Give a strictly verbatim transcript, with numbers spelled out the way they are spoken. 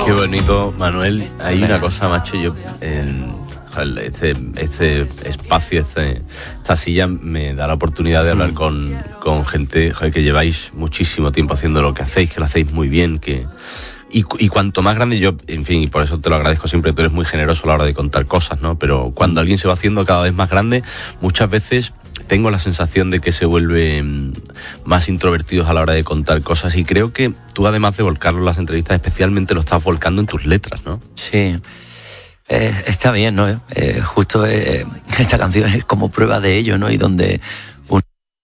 Qué bonito, Manuel. Hay una cosa, macho, yo... En... Este, este espacio, este, esta silla me da la oportunidad de hablar con, con gente, joder, que lleváis muchísimo tiempo haciendo lo que hacéis, que lo hacéis muy bien, que y, y cuanto más grande yo, en fin, y por eso te lo agradezco siempre, tú eres muy generoso a la hora de contar cosas, ¿no? Pero cuando alguien se va haciendo cada vez más grande, muchas veces tengo la sensación de que se vuelven más introvertidos a la hora de contar cosas, y creo que tú, además de volcarlo en las entrevistas, especialmente lo estás volcando en tus letras, ¿no? Sí. Eh, está bien, ¿no? Eh, justo eh, esta canción es como prueba de ello, ¿no? Y donde